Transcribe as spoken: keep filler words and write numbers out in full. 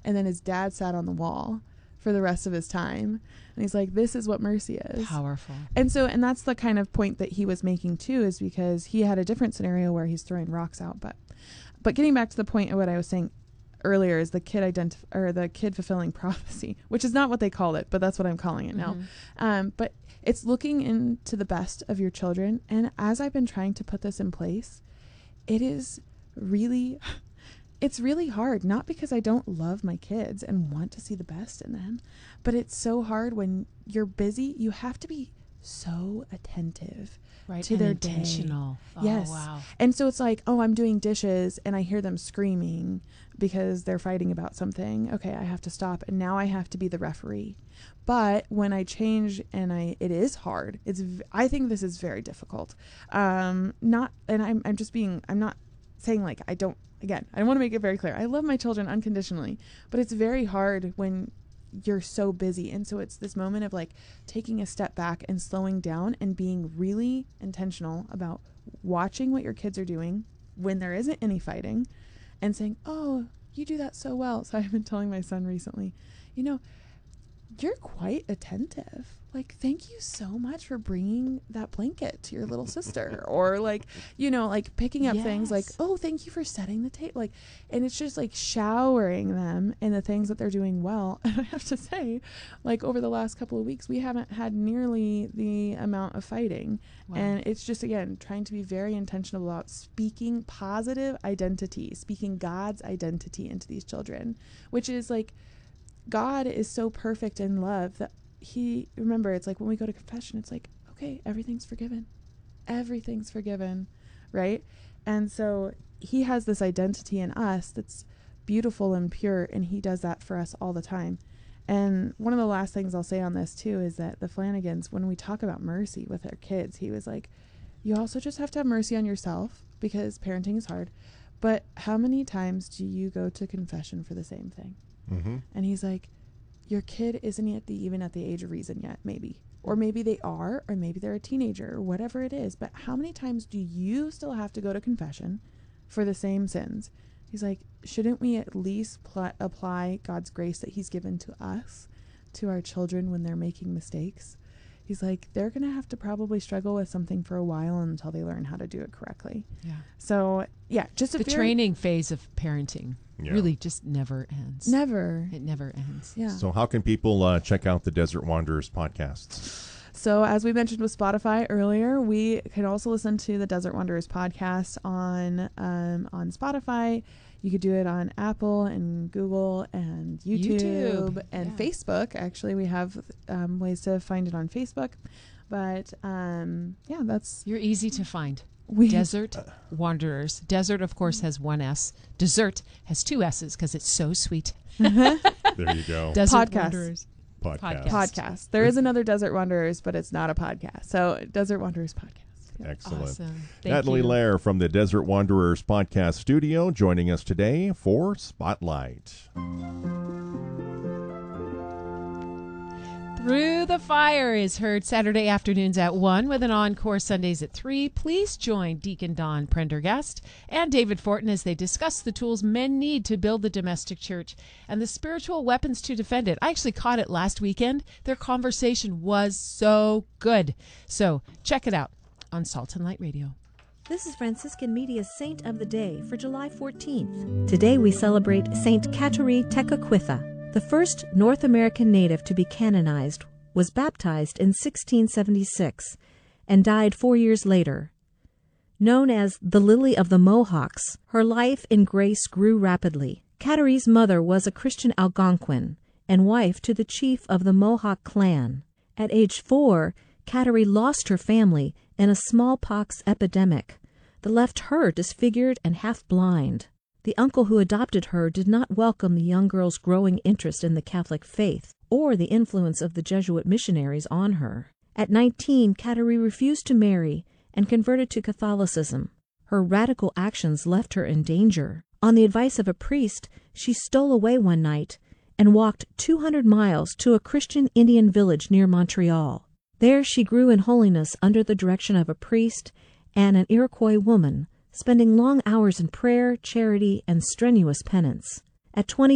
And then his dad sat on the wall for the rest of his time. And he's like, this is what mercy is. Powerful. And so, and that's the kind of point that he was making too, is because he had a different scenario where he's throwing rocks out. But, but getting back to the point of what I was saying earlier is the kid identif- or the kid fulfilling prophecy, which is not what they called it, but that's what I'm calling it Mm-hmm. now. Um, but it's looking into the best of your children. And as I've been trying to put this in place, it is really, it's really hard, not because I don't love my kids and want to see the best in them, but it's so hard when you're busy. You have to be so attentive right, to and their intentional. day. Oh, Yes. wow. And so it's like, oh, I'm doing dishes and I hear them screaming because they're fighting about something. Okay, I have to stop. And now I have to be the referee. But when I change, and I, it is hard. It's, v- I think this is very difficult. Um, not, and I'm, I'm just being, I'm not saying like, I don't, again, I want to make it very clear. I love my children unconditionally, but it's very hard when you're so busy. And so it's this moment of like taking a step back and slowing down and being really intentional about watching what your kids are doing when there isn't any fighting and saying, oh, you do that so well. So I've been telling my son recently, you know, you're quite attentive. Like, thank you so much for bringing that blanket to your little sister. Or like, you know, like picking up Yes. things like, oh, thank you for setting the table. Like, and it's just like showering them in the things that they're doing well. And I have to say, like over the last couple of weeks, we haven't had nearly the amount of fighting. Wow. And it's just, again, trying to be very intentional about speaking positive identity, speaking God's identity into these children, which is like, God is so perfect in love that he, remember, it's like when we go to confession, it's like, okay, everything's forgiven. Everything's forgiven, right? And so he has this identity in us that's beautiful and pure, and he does that for us all the time. And one of the last things I'll say on this too is that the Flanagans, when we talk about mercy with their kids, he was like, you also just have to have mercy on yourself because parenting is hard. But how many times do you go to confession for the same thing? Mm-hmm. And he's like, your kid isn't yet the, even at the age of reason yet, maybe. Or maybe they are, or maybe they're a teenager, or whatever it is. But how many times do you still have to go to confession for the same sins? He's like, shouldn't we at least pl- apply God's grace that he's given to us, to our children when they're making mistakes? He's like, they're going to have to probably struggle with something for a while until they learn how to do it correctly. Yeah. So, yeah, just a The very, training phase of parenting Yeah. really just never ends. Never. It never ends. Yeah. So how can people uh, check out the Desert Wanderers podcasts? So as we mentioned with Spotify earlier, we can also listen to the Desert Wanderers podcast on um, on Spotify. You could do it on Apple and Google and YouTube, YouTube, and yeah. Facebook. Actually, we have um, ways to find it on Facebook. But um, yeah, that's You're easy to find. we. Desert Wanderers. Desert, of course, has one S. Dessert has two S's because it's so sweet. There you go. Desert Podcast. Wanderers. Podcast. podcast. podcast. There is another Desert Wanderers, but it's not a podcast. So Desert Wanderers podcast. Yeah. Excellent. Awesome. Thank Natalie you. Lair from the Desert Wanderers podcast studio joining us today for Spotlight. Through the Fire is heard Saturday afternoons at one with an encore Sundays at three. Please join Deacon Don Prendergast and David Fortin as they discuss the tools men need to build the domestic church and the spiritual weapons to defend it. I actually caught it last weekend. Their conversation was so good. So check it out on Salt and Light Radio. This is Franciscan Media's Saint of the Day for July fourteenth. Today we celebrate Saint Kateri Tekakwitha. The first North American native to be canonized was baptized in sixteen seventy-six and died four years later. Known as the Lily of the Mohawks, her life in grace grew rapidly. Kateri's mother was a Christian Algonquin and wife to the chief of the Mohawk clan. At age four, Kateri lost her family in a smallpox epidemic that left her disfigured and half-blind. The uncle who adopted her did not welcome the young girl's growing interest in the Catholic faith or the influence of the Jesuit missionaries on her. At nineteen, Kateri refused to marry and converted to Catholicism. Her radical actions left her in danger. On the advice of a priest, she stole away one night and walked two hundred miles to a Christian Indian village near Montreal. There she grew in holiness under the direction of a priest and an Iroquois woman, spending long hours in prayer, charity, and strenuous penance. At twenty